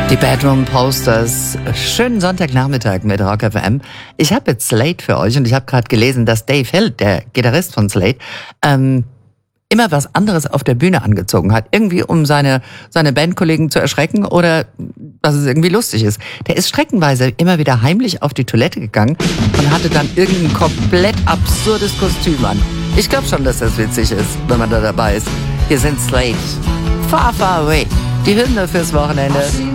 Die Bedroom Posters. Schönen Sonntagnachmittag mit Rock FM. Ich habe jetzt Slade für euch und ich habe gerade gelesen, dass Dave Hill, der Gitarrist von Slade, immer was anderes auf der Bühne angezogen hat. Irgendwie um seine Bandkollegen zu erschrecken oder dass es irgendwie lustig ist. Der ist streckenweise immer wieder heimlich auf die Toilette gegangen und hatte dann irgendein komplett absurdes Kostüm an. Ich glaube schon, dass das witzig ist, wenn man da dabei ist. Hier sind Slade. Far, far away. Die Hymne fürs Wochenende.